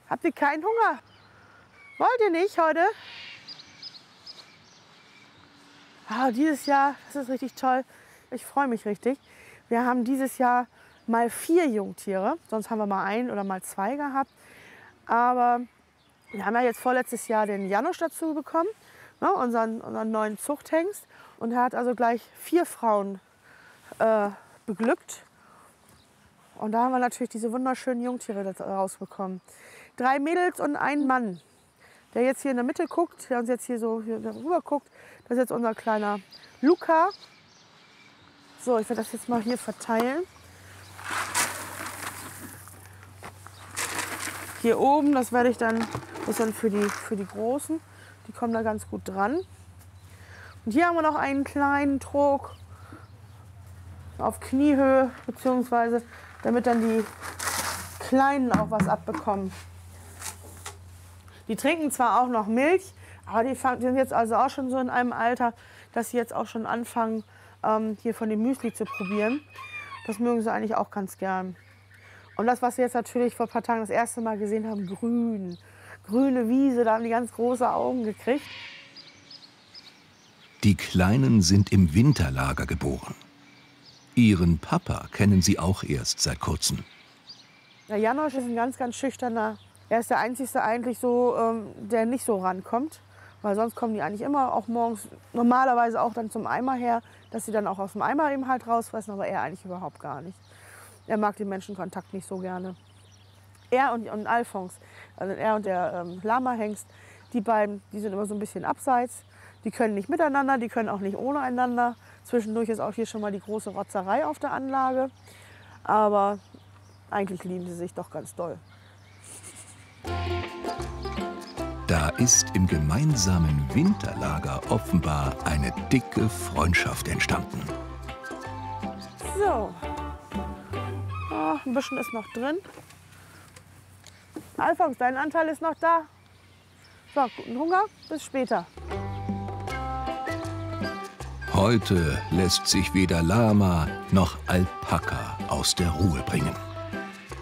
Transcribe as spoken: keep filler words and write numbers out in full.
Habt ihr keinen Hunger? Wollt ihr nicht heute? Ah, dieses Jahr, das ist richtig toll. Ich freue mich richtig. Wir haben dieses Jahr mal vier Jungtiere. Sonst haben wir mal ein oder mal zwei gehabt. Aber wir haben ja jetzt vorletztes Jahr den Janusz dazu bekommen, ne, unseren, unseren neuen Zuchthengst. Und er hat also gleich vier Frauen äh, beglückt. Und da haben wir natürlich diese wunderschönen Jungtiere rausbekommen. Drei Mädels und ein Mann, der jetzt hier in der Mitte guckt, der uns jetzt hier so hier rüber guckt. Das ist jetzt unser kleiner Luca. So, ich werde das jetzt mal hier verteilen. Hier oben, das werde ich dann, das ist dann für die, für die Großen. Die kommen da ganz gut dran. Und hier haben wir noch einen kleinen Trog auf Kniehöhe, beziehungsweise damit dann die Kleinen auch was abbekommen. Die trinken zwar auch noch Milch, aber die, fangen, die sind jetzt also auch schon so in einem Alter, dass sie jetzt auch schon anfangen, ähm, hier von dem Müsli zu probieren. Das mögen sie eigentlich auch ganz gern. Und das, was wir jetzt natürlich vor ein paar Tagen das erste Mal gesehen haben, grün. Grüne Wiese, da haben die ganz große Augen gekriegt. Die Kleinen sind im Winterlager geboren. Ihren Papa kennen sie auch erst seit kurzem. Der Janosch ist ein ganz, ganz schüchterner. Er ist der Einzige eigentlich so, ähm, der nicht so rankommt. Weil sonst kommen die eigentlich immer auch morgens, normalerweise auch dann zum Eimer her, dass sie dann auch aus dem Eimer eben halt rausfressen, aber er eigentlich überhaupt gar nicht. Er mag den Menschenkontakt nicht so gerne. Er und, und Alfons, also er und der ähm, Lama-Hengst, die beiden, die sind immer so ein bisschen abseits. Die können nicht miteinander, die können auch nicht ohne einander. Zwischendurch ist auch hier schon mal die große Rotzerei auf der Anlage. Aber eigentlich lieben sie sich doch ganz doll. Da ist im gemeinsamen Winterlager offenbar eine dicke Freundschaft entstanden. So, oh, ein bisschen ist noch drin. Alfons, dein Anteil ist noch da. So, guten Hunger, bis später. Heute lässt sich weder Lama noch Alpaka aus der Ruhe bringen.